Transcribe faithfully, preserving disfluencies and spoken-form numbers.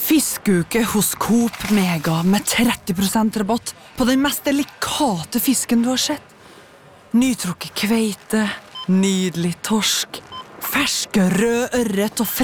Fiskeuke hos Coop Mega med tretti prosent rabatt på den mest delikate fisken du har sett. Nytrukket kveite, nydelig torsk, ferske rød ørret og